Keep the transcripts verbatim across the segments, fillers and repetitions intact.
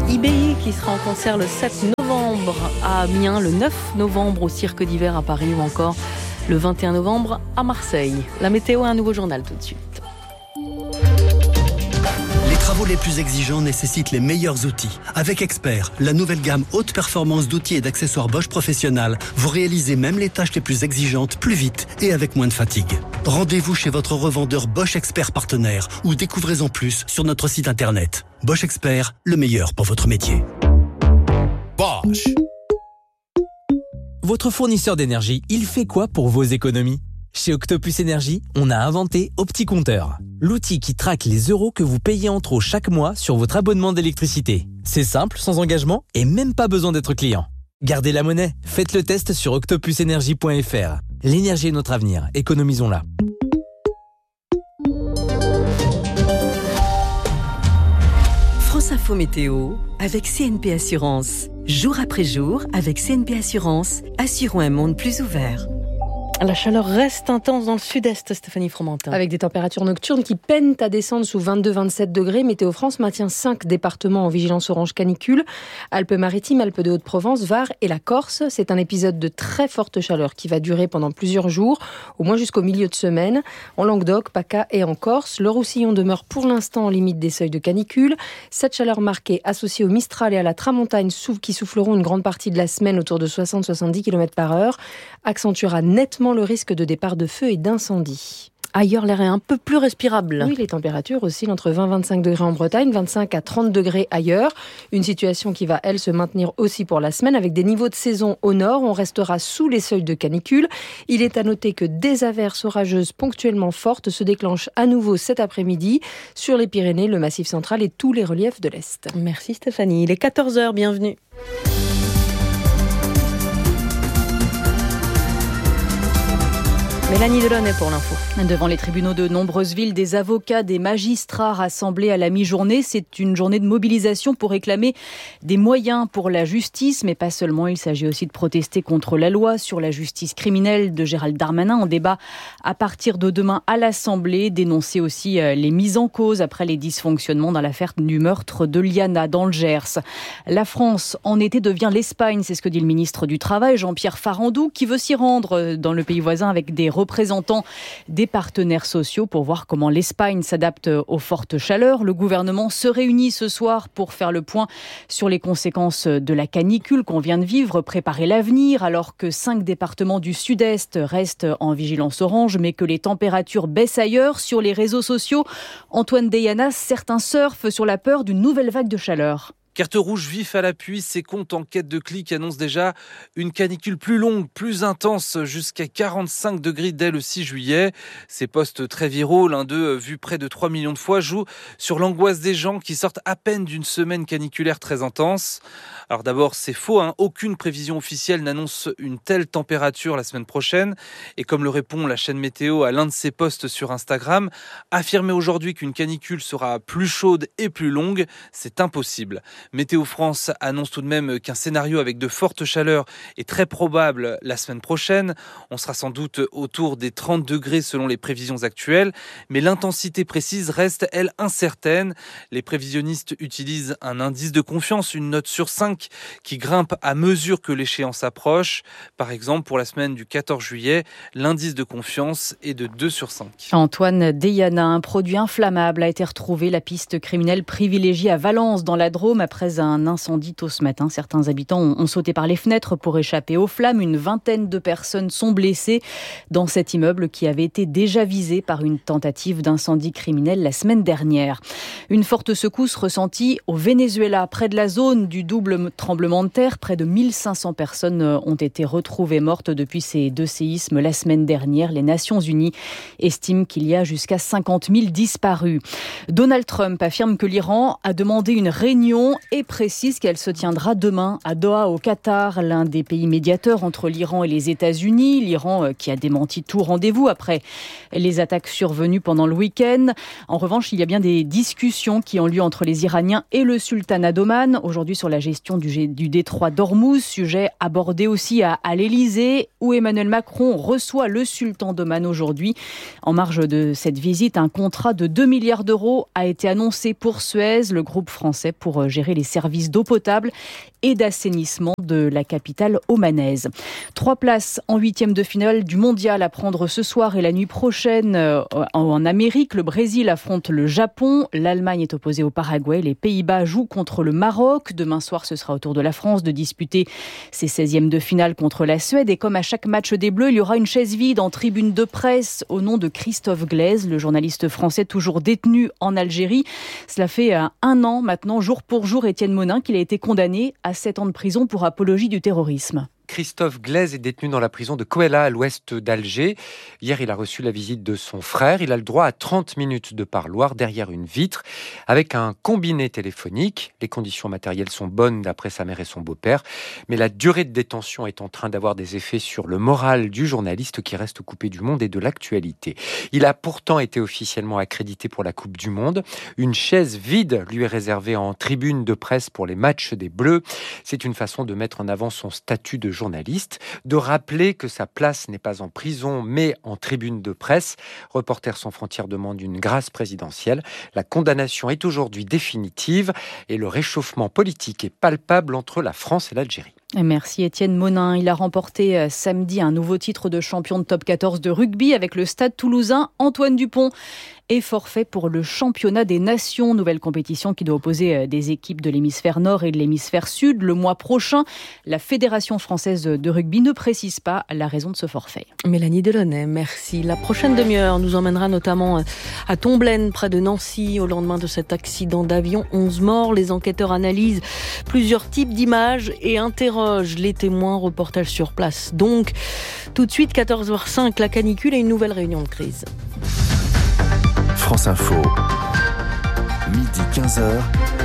I B I qui sera en concert le sept novembre à Amiens, le neuf novembre au Cirque d'hiver à Paris ou encore le vingt et un novembre à Marseille. La météo et un nouveau journal tout de suite. Les travaux les plus exigeants nécessitent les meilleurs outils. Avec Expert, la nouvelle gamme haute performance d'outils et d'accessoires Bosch Professionnel, vous réalisez même les tâches les plus exigeantes plus vite et avec moins de fatigue. Rendez-vous chez votre revendeur Bosch Expert partenaire ou découvrez en plus sur notre site internet. Bosch Expert, le meilleur pour votre métier. Bosch. Votre fournisseur d'énergie, il fait quoi pour vos économies ? Chez Octopus Énergie, on a inventé OptiCompteur, l'outil qui traque les euros que vous payez en trop chaque mois sur votre abonnement d'électricité. C'est simple, sans engagement et même pas besoin d'être client. Gardez la monnaie, faites le test sur octopus énergie point f r. L'énergie est notre avenir, économisons-la. France Info Météo avec C N P Assurance. Jour après jour, avec C N P Assurance, assurons un monde plus ouvert. La chaleur reste intense dans le sud-est, Stéphanie Fromentin. Avec des températures nocturnes qui peinent à descendre sous vingt-deux à vingt-sept degrés, Météo France maintient cinq départements en vigilance orange canicule. Alpes-Maritimes, Alpes de Haute-Provence, Var et la Corse. C'est un épisode de très forte chaleur qui va durer pendant plusieurs jours, au moins jusqu'au milieu de semaine. En Languedoc, PACA et en Corse, le Roussillon demeure pour l'instant en limite des seuils de canicule. Cette chaleur marquée, associée au Mistral et à la Tramontagne qui souffleront une grande partie de la semaine autour de soixante à soixante-dix kilomètres par heure, accentuera nettement le risque de départ de feu et d'incendie. Ailleurs, l'air est un peu plus respirable. Oui, les températures oscillent entre vingt à vingt-cinq degrés en Bretagne, vingt-cinq à trente degrés ailleurs. Une situation qui va, elle, se maintenir aussi pour la semaine avec des niveaux de saison au nord. On restera sous les seuils de canicule. Il est à noter que des averses orageuses ponctuellement fortes se déclenchent à nouveau cet après-midi sur les Pyrénées, le Massif central et tous les reliefs de l'Est. Merci Stéphanie. Il est quatorze heures, bienvenue. Mélanie Delaunay pour l'info. Devant les tribunaux de nombreuses villes, des avocats, des magistrats rassemblés à la mi-journée. C'est une journée de mobilisation pour réclamer des moyens pour la justice, mais pas seulement. Il s'agit aussi de protester contre la loi sur la justice criminelle de Gérald Darmanin. En débat à partir de demain à l'Assemblée. Dénoncer aussi les mises en cause après les dysfonctionnements dans l'affaire du meurtre de Liana dans le Gers. La France, en été, devient l'Espagne. C'est ce que dit le ministre du Travail, Jean-Pierre Farandou, qui veut s'y rendre dans le pays voisin avec des représentants des partenaires sociaux pour voir comment l'Espagne s'adapte aux fortes chaleurs. Le gouvernement se réunit ce soir pour faire le point sur les conséquences de la canicule qu'on vient de vivre, préparer l'avenir alors que cinq départements du sud-est restent en vigilance orange mais que les températures baissent ailleurs. Sur les réseaux sociaux, Antoine Deyana, certains surfent sur la peur d'une nouvelle vague de chaleur. Carte rouge vif à l'appui, ces comptes en quête de clics annoncent déjà une canicule plus longue, plus intense, jusqu'à quarante-cinq degrés dès le six juillet. Ces posts très viraux, l'un d'eux vu près de trois millions de fois, jouent sur l'angoisse des gens qui sortent à peine d'une semaine caniculaire très intense. Alors d'abord, c'est faux, hein. Aucune prévision officielle n'annonce une telle température la semaine prochaine. Et comme le répond la chaîne météo à l'un de ses posts sur Instagram, affirmer aujourd'hui qu'une canicule sera plus chaude et plus longue, c'est impossible. Météo France annonce tout de même qu'un scénario avec de fortes chaleurs est très probable la semaine prochaine. On sera sans doute autour des trente degrés selon les prévisions actuelles, mais l'intensité précise reste, elle, incertaine. Les prévisionnistes utilisent un indice de confiance, une note sur cinq, qui grimpe à mesure que l'échéance approche. Par exemple, pour la semaine du quatorze juillet, l'indice de confiance est de deux sur cinq. Antoine Deyana, un produit inflammable a été retrouvé. La piste criminelle privilégiée à Valence, dans la Drôme, après un incendie tôt ce matin. Certains habitants ont, ont sauté par les fenêtres pour échapper aux flammes. Une vingtaine de personnes sont blessées dans cet immeuble qui avait été déjà visé par une tentative d'incendie criminel la semaine dernière. Une forte secousse ressentie au Venezuela, près de la zone du double tremblement de terre. Près de mille cinq cents personnes ont été retrouvées mortes depuis ces deux séismes la semaine dernière. Les Nations Unies estiment qu'il y a jusqu'à cinquante mille disparus. Donald Trump affirme que l'Iran a demandé une réunion et précise qu'elle se tiendra demain à Doha, au Qatar, l'un des pays médiateurs entre l'Iran et les États-Unis. L'Iran qui a démenti tout rendez-vous après les attaques survenues pendant le week-end. En revanche, il y a bien des discussions qui ont lieu entre les Iraniens et le sultanat d'Oman, aujourd'hui sur la gestion du, du détroit d'Ormuz, sujet abordé aussi à, à l'Elysée, où Emmanuel Macron reçoit le sultan d'Oman aujourd'hui. En marge de cette visite, un contrat de deux milliards d'euros a été annoncé pour Suez, le groupe français, pour gérer les services d'eau potable et d'assainissement de la capitale omanaise. Trois places en huitième de finale du mondial à prendre ce soir et la nuit prochaine en Amérique. Le Brésil affronte le Japon, l'Allemagne est opposée au Paraguay, les Pays-Bas jouent contre le Maroc. Demain soir, ce sera au tour de la France de disputer ses seizièmes de finale contre la Suède. Et comme à chaque match des Bleus, il y aura une chaise vide en tribune de presse au nom de Christophe Glaise, le journaliste français toujours détenu en Algérie. Cela fait un an maintenant, jour pour jour, Étienne Monin, qu'il a été condamné à sept ans de prison pour apologie du terrorisme. Christophe Glaise est détenu dans la prison de Kouela à l'ouest d'Alger. Hier, il a reçu la visite de son frère. Il a le droit à trente minutes de parloir derrière une vitre avec un combiné téléphonique. Les conditions matérielles sont bonnes d'après sa mère et son beau-père. Mais la durée de détention est en train d'avoir des effets sur le moral du journaliste qui reste coupé du monde et de l'actualité. Il a pourtant été officiellement accrédité pour la Coupe du Monde. Une chaise vide lui est réservée en tribune de presse pour les matchs des Bleus. C'est une façon de mettre en avant son statut de journaliste, de rappeler que sa place n'est pas en prison mais en tribune de presse. Reporters sans frontières demande une grâce présidentielle. La condamnation est aujourd'hui définitive et le réchauffement politique est palpable entre la France et l'Algérie. Merci Étienne Monin. Il a remporté samedi un nouveau titre de champion de top quatorze de rugby avec le Stade Toulousain. Antoine Dupont est forfait pour le championnat des nations, nouvelle compétition qui doit opposer des équipes de l'hémisphère nord et de l'hémisphère sud le mois prochain. La Fédération française de rugby ne précise pas la raison de ce forfait. Mélanie Delaunay, merci. La prochaine demi-heure nous emmènera notamment à Tomblaine, près de Nancy, au lendemain de cet accident d'avion. onze morts. Les enquêteurs analysent plusieurs types d'images et interrogent les témoins. Reportage sur place. Donc, tout de suite, quatorze heures cinq, la canicule et une nouvelle réunion de crise. France Info, midi quinze heures,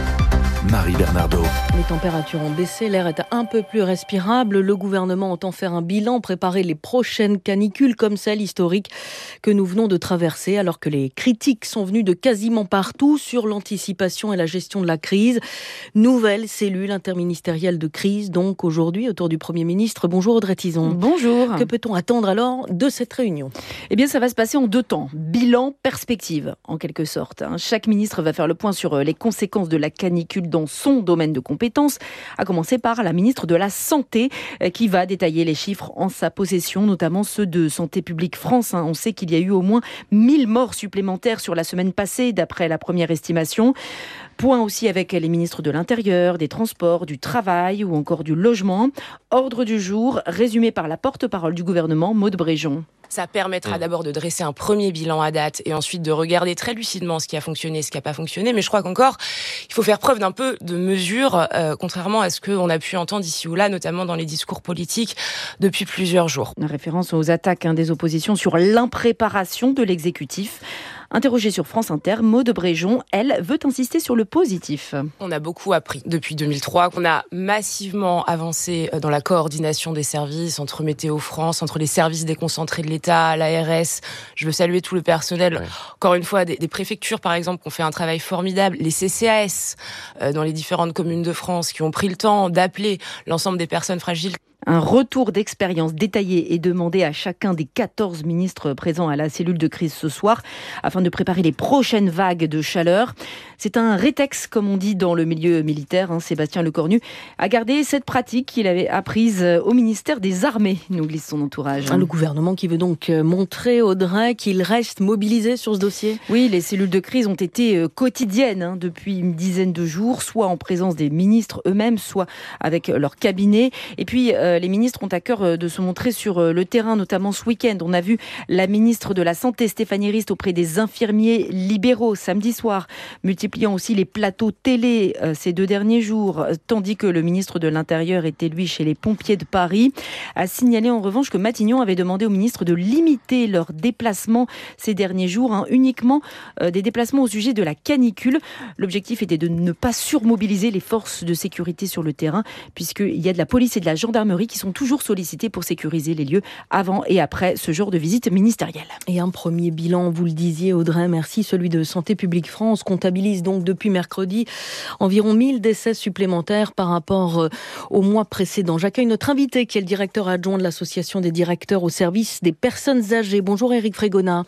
Marie Bernardo. Les températures ont baissé, l'air est un peu plus respirable. Le gouvernement entend faire un bilan, préparer les prochaines canicules comme celle historique que nous venons de traverser, alors que les critiques sont venues de quasiment partout sur l'anticipation et la gestion de la crise. Nouvelle cellule interministérielle de crise, donc aujourd'hui, autour du Premier ministre. Bonjour Audrey Tizon. Bonjour. Que peut-on attendre alors de cette réunion ? Eh bien, ça va se passer en deux temps. Bilan, perspective, en quelque sorte. Chaque ministre va faire le point sur les conséquences de la canicule dans son domaine de compétences, à commencer par la ministre de la Santé, qui va détailler les chiffres en sa possession, notamment ceux de Santé publique France. On sait qu'il y a eu au moins mille morts supplémentaires sur la semaine passée, d'après la première estimation. Point aussi avec les ministres de l'Intérieur, des Transports, du Travail ou encore du Logement. Ordre du jour, résumé par la porte-parole du gouvernement, Maude Bréjon. Ça permettra d'abord de dresser un premier bilan à date et ensuite de regarder très lucidement ce qui a fonctionné, ce qui n'a pas fonctionné. Mais je crois qu'encore, il faut faire preuve d'un peu de mesure, euh, contrairement à ce qu'on a pu entendre ici ou là, notamment dans les discours politiques depuis plusieurs jours. Une référence aux attaques hein, des oppositions sur l'impréparation de l'exécutif. Interrogée sur France Inter, Maude Bréjon, elle, veut insister sur le positif. On a beaucoup appris depuis deux mille trois, qu'on a massivement avancé dans la coordination des services entre Météo France, entre les services déconcentrés de l'État, l'A R S. Je veux saluer tout le personnel, ouais. Encore une fois, des, des préfectures par exemple, qui ont fait un travail formidable, les C C A S euh, dans les différentes communes de France, qui ont pris le temps d'appeler l'ensemble des personnes fragiles. Un retour d'expérience détaillé est demandé à chacun des quatorze ministres présents à la cellule de crise ce soir afin de préparer les prochaines vagues de chaleur. C'est un rétex, comme on dit dans le milieu militaire. Hein. Sébastien Lecornu a gardé cette pratique qu'il avait apprise au ministère des Armées, nous glisse son entourage. Le gouvernement qui veut donc montrer, Audrey, qu'il reste mobilisé sur ce dossier ? Oui, les cellules de crise ont été quotidiennes hein, depuis une dizaine de jours, soit en présence des ministres eux-mêmes, soit avec leur cabinet. Et puis, euh, les ministres ont à cœur de se montrer sur le terrain, notamment ce week-end. On a vu la ministre de la Santé, Stéphanie Rist, auprès des infirmiers libéraux samedi soir, multipliant aussi les plateaux télé euh, ces deux derniers jours, tandis que le ministre de l'Intérieur était, lui, chez les pompiers de Paris. A signalé en revanche que Matignon avait demandé au ministre de limiter leurs déplacements ces derniers jours, hein, uniquement euh, des déplacements au sujet de la canicule. L'objectif était de ne pas surmobiliser les forces de sécurité sur le terrain, puisqu'il y a de la police et de la gendarmerie qui sont toujours sollicités pour sécuriser les lieux avant et après ce genre de visite ministérielle. Et un premier bilan, vous le disiez Audrey, merci, celui de Santé publique France comptabilise donc depuis mercredi environ mille décès supplémentaires par rapport au mois précédent. J'accueille notre invité qui est le directeur adjoint de l'association des directeurs au service des personnes âgées. Bonjour Éric Frégonat.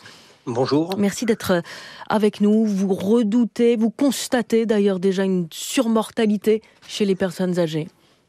Bonjour. Merci d'être avec nous. Vous redoutez, vous constatez d'ailleurs déjà une surmortalité chez les personnes âgées.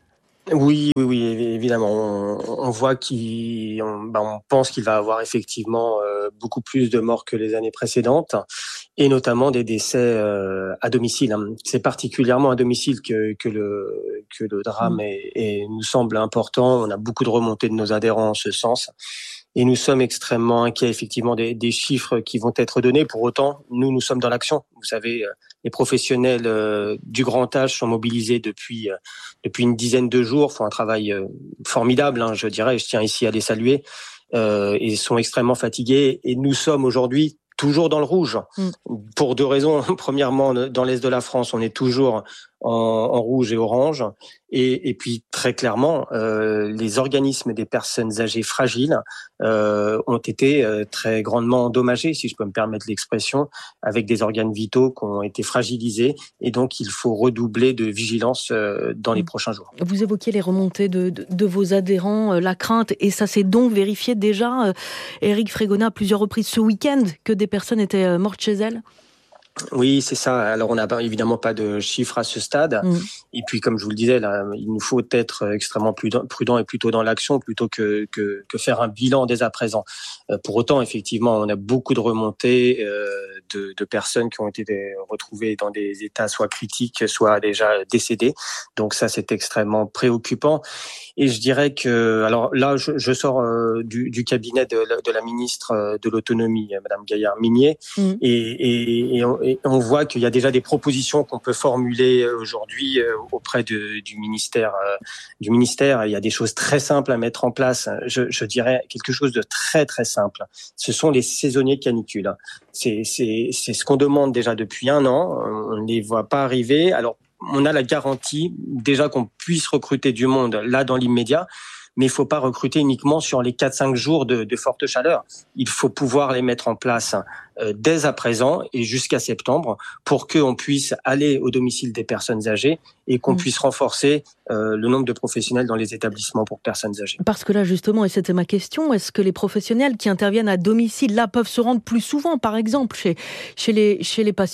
Oui, oui, oui, évidemment. On, on voit qu'il, on, ben on pense qu'il va avoir effectivement euh, beaucoup plus de morts que les années précédentes, et notamment des décès euh, à domicile. C'est particulièrement à domicile que, que le que le drame est, est, nous semble important. On a beaucoup de remontées de nos adhérents en ce sens. Et nous sommes extrêmement inquiets, effectivement, des, des chiffres qui vont être donnés. Pour autant, nous, nous sommes dans l'action. Vous savez, les professionnels euh, du grand âge sont mobilisés depuis euh, depuis une dizaine de jours, font un travail euh, formidable, hein, je dirais. Je tiens ici à les saluer. Euh, ils sont extrêmement fatigués. Et nous sommes aujourd'hui toujours dans le rouge, mmh. pour deux raisons. Premièrement, dans l'Est de la France, on est toujours en, en rouge et orange. Et, et puis, très clairement, euh, les organismes des personnes âgées fragiles euh, ont été euh, très grandement endommagés, si je peux me permettre l'expression, avec des organes vitaux qui ont été fragilisés. Et donc, il faut redoubler de vigilance euh, dans les prochains jours. Vous évoquiez les remontées de, de, de vos adhérents, euh, la crainte, et ça s'est donc vérifié déjà, euh, Éric Frégona, à plusieurs reprises ce week-end, que des personnes étaient euh, mortes chez elles? Oui, c'est ça. Alors, on n'a évidemment pas de chiffres à ce stade. Mmh. Et puis, comme je vous le disais, là, il nous faut être extrêmement prudent, prudent et plutôt dans l'action plutôt que, que, que faire un bilan dès à présent. Euh, pour autant, effectivement, on a beaucoup de remontées euh, de, de personnes qui ont été retrouvées dans des états soit critiques, soit déjà décédées. Donc ça, c'est extrêmement préoccupant. Et je dirais que, alors là, je, je sors euh, du, du cabinet de, de la ministre de l'Autonomie, Madame Gaillard-Minier, mmh. et, et, et, on, et on voit qu'il y a déjà des propositions qu'on peut formuler aujourd'hui auprès de, du ministère. Euh, du ministère, il y a des choses très simples à mettre en place. Je, je dirais quelque chose de très très simple. Ce sont les saisonniers de canicule. C'est, c'est, c'est ce qu'on demande déjà depuis un an. On ne les voit pas arriver. Alors, on a la garantie déjà qu'on puisse recruter du monde là dans l'immédiat, mais il faut pas recruter uniquement sur les quatre cinq jours de, de forte chaleur. Il faut pouvoir les mettre en place euh, dès à présent et jusqu'à septembre pour qu'on puisse aller au domicile des personnes âgées et qu'on mmh. puisse renforcer euh, le nombre de professionnels dans les établissements pour personnes âgées. Parce que là, justement, et c'était ma question, est-ce que les professionnels qui interviennent à domicile, là, peuvent se rendre plus souvent, par exemple, chez, chez, les, chez les patients ?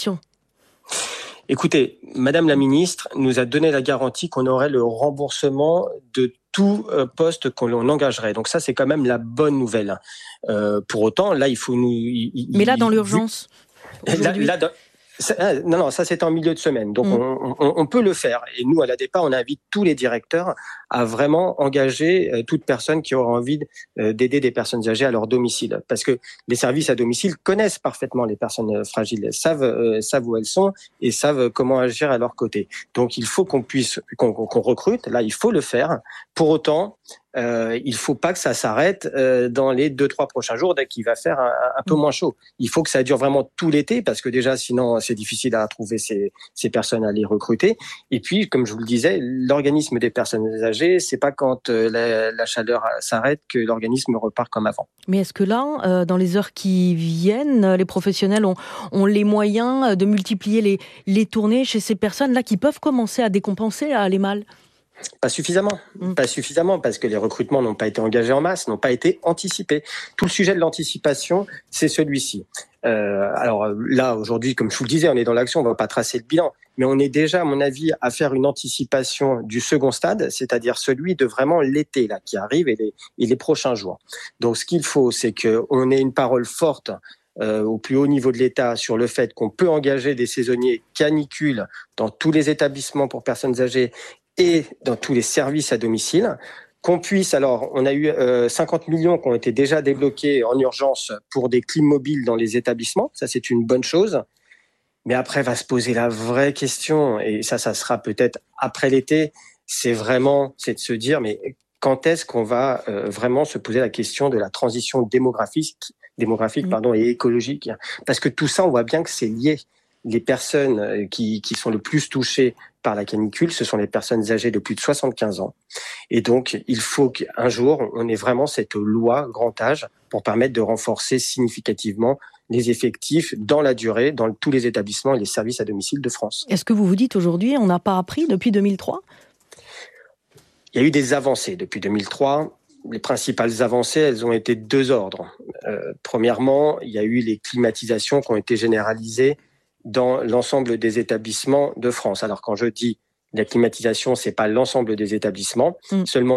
Écoutez, Madame la ministre nous a donné la garantie qu'on aurait le remboursement de tout poste qu'on engagerait. Donc ça, c'est quand même la bonne nouvelle. Euh, pour autant, là, il faut nous... Il, Mais là, dans l'urgence là, là, dans, ça, non, non, ça c'est en milieu de semaine. Donc mmh. on, on, on peut le faire. Et nous, à l'A D E P A, on invite tous les directeurs à vraiment engager euh, toute personne qui aura envie euh, d'aider des personnes âgées à leur domicile. Parce que les services à domicile connaissent parfaitement les personnes fragiles, savent, euh, savent où elles sont et savent comment agir à leur côté. Donc il faut qu'on puisse, qu'on, qu'on recrute. Là, il faut le faire. Pour autant, Euh, il faut pas que ça s'arrête euh, dans les deux trois prochains jours dès qu'il va faire un, un peu moins chaud. Il faut que ça dure vraiment tout l'été parce que déjà sinon c'est difficile à trouver ces, ces personnes à les recruter. Et puis comme je vous le disais, l'organisme des personnes âgées, c'est pas quand euh, la, la chaleur s'arrête que l'organisme repart comme avant. Mais est-ce que là, euh, dans les heures qui viennent, les professionnels ont, ont les moyens de multiplier les, les tournées chez ces personnes là qui peuvent commencer à décompenser, à aller mal? Pas suffisamment, mmh. pas suffisamment, parce que les recrutements n'ont pas été engagés en masse, n'ont pas été anticipés. Tout le sujet de l'anticipation, c'est celui-ci. Euh, alors là, aujourd'hui, comme je vous le disais, on est dans l'action, on ne va pas tracer le bilan, mais on est déjà, à mon avis, à faire une anticipation du second stade, c'est-à-dire celui de vraiment l'été là qui arrive et les, et les prochains jours. Donc, ce qu'il faut, c'est qu'on ait une parole forte Euh, au plus haut niveau de l'État sur le fait qu'on peut engager des saisonniers canicules dans tous les établissements pour personnes âgées et dans tous les services à domicile, qu'on puisse, alors on a eu euh, cinquante millions qui ont été déjà débloqués en urgence pour des clim mobiles dans les établissements, ça c'est une bonne chose, mais après va se poser la vraie question, et ça, ça sera peut-être après l'été, c'est vraiment, c'est de se dire, mais quand est-ce qu'on va euh, vraiment se poser la question de la transition démographique démographique mmh. pardon, et écologique. Parce que tout ça, on voit bien que c'est lié. Les personnes qui, qui sont le plus touchées par la canicule, ce sont les personnes âgées de plus de soixante-quinze ans. Et donc, il faut qu'un jour, on ait vraiment cette loi grand âge pour permettre de renforcer significativement les effectifs dans la durée, dans tous les établissements et les services à domicile de France. Est-ce que vous vous dites aujourd'hui, on n'a pas appris depuis deux mille trois ? Il y a eu des avancées depuis deux mille trois. les principales avancées, elles ont été de deux ordres. Euh, premièrement, il y a eu les climatisations qui ont été généralisées dans l'ensemble des établissements de France. Alors quand je dis la climatisation, c'est pas l'ensemble des établissements, mmh. seulement